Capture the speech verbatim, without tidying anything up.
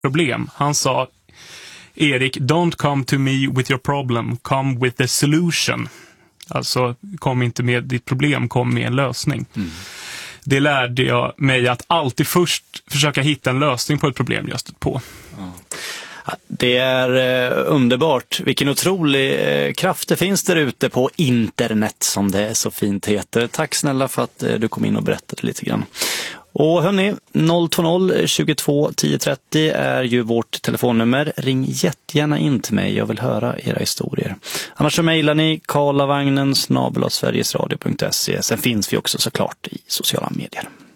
problem. Han sa: Erik, don't come to me with your problem, come with the solution. Alltså, kom inte med ditt problem, kom med en lösning. Mm. Det lärde jag mig att alltid först försöka hitta en lösning på ett problem jag stött på. Ja. Det är eh, underbart. Vilken otrolig eh, kraft det finns där ute på internet, som det så fint heter. Tack snälla för att eh, du kom in och berättade lite grann. Och hörni, noll två noll tjugotvå tio trettio är ju vårt telefonnummer. Ring jättegärna in till mig, jag vill höra era historier. Annars så mejlar ni karlavagnen snabel-a sverigesradio punkt se. Sen finns vi också såklart i sociala medier.